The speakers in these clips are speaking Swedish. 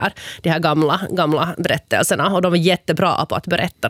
de här gamla berättelserna, och de var jättebra på att berätta.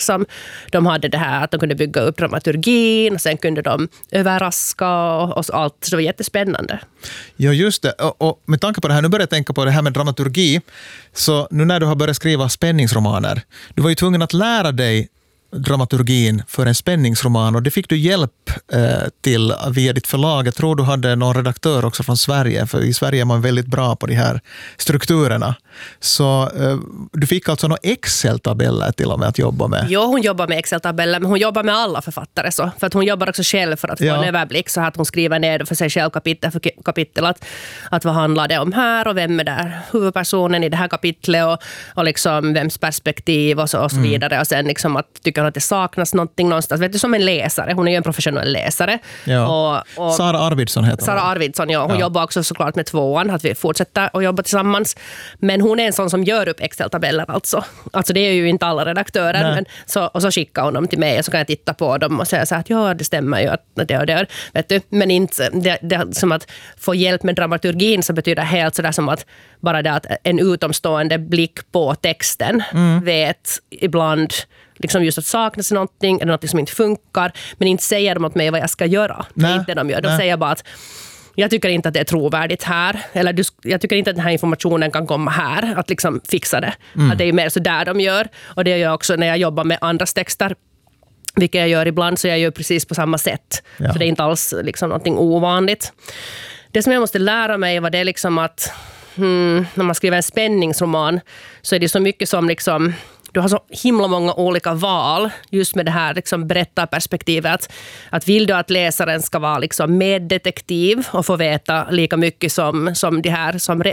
De hade det här att de kunde bygga upp dramaturgin och sen kunde de överraska och allt, så det var jättespännande. Ja, just det. Och med tanke på det här, nu börjar jag tänka på det här med dramaturgi, så nu när du har börjat skriva spänningsromaner, du var ju tvungen att lära dig dramaturgin för en spänningsroman, och det fick du hjälp till via ditt förlag. Jag tror du hade någon redaktör också från Sverige, för i Sverige är man väldigt bra på de här strukturerna. Så du fick alltså några Excel-tabeller till och med att jobba med. Jo, hon jobbar med Excel-tabeller, men hon jobbar med alla författare så. För att hon jobbar också själv för att få en överblick, så att hon skriver ner för sig själv kapitel för kapitel att vad handlar det om här och vem är där huvudpersonen i det här kapitlet och liksom vems perspektiv och så vidare. Och sen liksom att tycker att det saknas någonting någonstans. Vet du, som en läsare. Hon är ju en professionell läsare. Ja. Och Sara Arvidsson heter hon. Sara Arvidsson, ja. Hon jobbar också såklart med 2:an, att vi fortsätter att jobba tillsammans. Men hon är en sån som gör upp Excel-tabeller alltså. Alltså det är ju inte alla redaktörer. Men och så skickar hon dem till mig och så kan jag titta på dem och säga så att ja, det stämmer ju att det och det. Vet du? Men inte, det som att få hjälp med dramaturgin så betyder helt sådär som att bara det att en utomstående blick på texten vet ibland liksom just att saknas någonting eller något som inte funkar, men inte säger de åt mig vad jag ska göra. Det är inte det de gör. De säger bara att jag tycker inte att det är trovärdigt här, eller jag tycker inte att den här informationen kan komma här, att liksom fixa det. Att det är mer så där de gör, och det gör jag också när jag jobbar med andras texter, vilket jag gör ibland, så jag gör precis på samma sätt. Så det är inte alls liksom någonting ovanligt. Det som jag måste lära mig var det liksom att när man skriver en spänningsroman så är det så mycket som liksom, du har så himla många olika val just med det här liksom berättarperspektivet. Att vill du att läsaren ska vara liksom meddetektiv och få veta lika mycket som de här som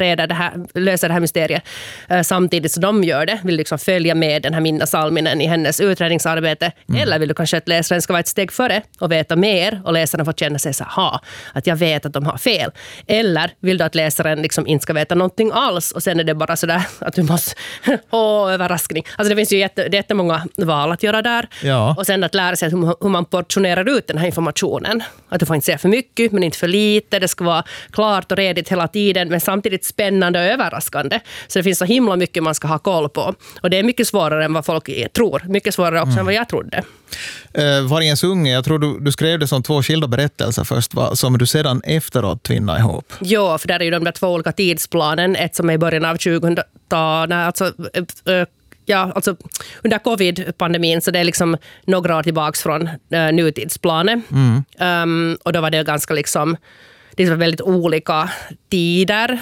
löser det här mysteriet samtidigt som de gör det. Vill du liksom följa med den här Minna Salminen i hennes utredningsarbete? Eller vill du kanske att läsaren ska vara ett steg före och veta mer och läsaren får känna sig så här, att jag vet att de har fel. Eller vill du att läsaren liksom inte ska veta någonting alls och sen är det bara så där att du måste överraska. Alltså det finns ju jättemånga val att göra där. Ja. Och sen att lära sig hur man portionerar ut den här informationen. Att du får inte säga för mycket men inte för lite. Det ska vara klart och redigt hela tiden men samtidigt spännande och överraskande. Så det finns så himla mycket man ska ha koll på. Och det är mycket svårare än vad folk tror. Mycket svårare också än vad jag trodde. Vargens unge, jag tror du skrev det som 2 skilda berättelser först, som du sedan efteråt tvinnar ihop. Ja, för där är ju de där 2 olika tidsplanen. Ett som är i början av 2000-talet, alltså under covid-pandemin, så det är liksom några år tillbaks från nutidsplanet. Och då var det ganska liksom, det var väldigt olika tider,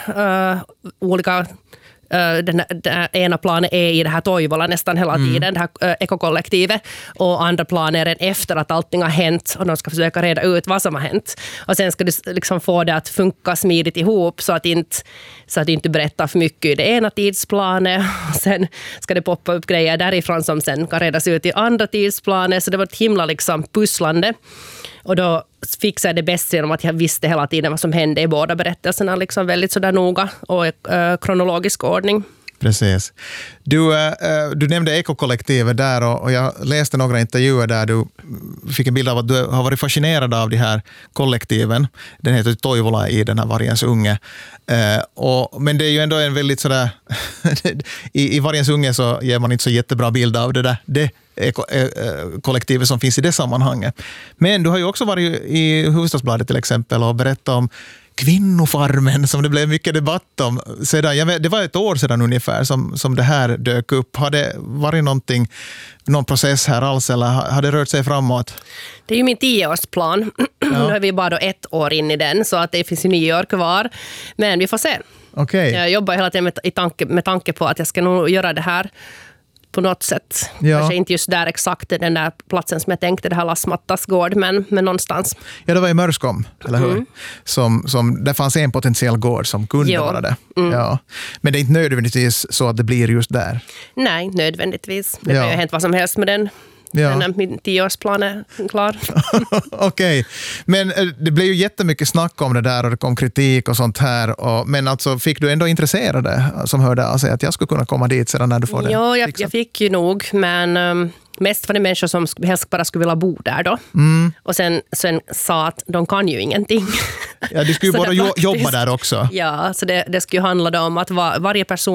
den ena planen är i det här Toivola nästan hela tiden, det här ekokollektivet, och andra planen är redan efter att allting har hänt och de ska försöka reda ut vad som har hänt. Och sen ska du liksom få det att funka smidigt ihop så att inte berättar för mycket i det ena tidsplanet. Och sen ska det poppa upp grejer därifrån som sen kan redas ut i andra tidsplanet. Så det var ett himla liksom pusslande. Och då fixade jag det bäst genom att jag visste hela tiden vad som hände i båda berättelserna, liksom väldigt sådär noga och kronologisk ordning. Precis. Du nämnde ekokollektivet där och jag läste några intervjuer där du fick en bild av att du har varit fascinerad av de här kollektiven. Den heter Toivola i den här Vargens unge. Men det är ju ändå en väldigt sådär i Vargens unge så ger man inte så jättebra bild av det kollektivet som finns i det sammanhanget. Men du har ju också varit i Hufvudstadsbladet till exempel och berättat om Kvinnofarmen som det blev mycket debatt om. Det var ett år sedan ungefär som det här dök upp. Har det varit någon process här alls eller har det rört sig framåt? Det är ju min 10-årsplan. Ja. Nu är vi bara 1 år in i den så att det finns ju 9 år kvar. Men vi får se. Okay. Jag jobbar hela tiden med tanke på att jag ska nog göra det här på något sätt. Ja. Kanske inte just där exakt den där platsen som jag tänkte, det här Lassmattas gård, men någonstans. Ja, det var i Mörskom, eller hur? Som det fanns en potentiell gård som kunde vara det. Ja. Men det är inte nödvändigtvis så att det blir just där. Nej, nödvändigtvis. Det har ju hänt vad som helst med den. Ja. Men min 10-årsplan är klar. Okej. Men det blev ju jättemycket snack om det där och det kom kritik och sånt här. Men alltså fick du ändå intresserade som hörde av sig att jag skulle kunna komma dit sedan när du får det? Ja, jag fick ju nog, men mest var det människor som helst bara skulle vilja bo där då. Och sen sa att de kan ju ingenting. Ja, de skulle ju bara jobba där också. Ja, så det skulle ju handla om att varje person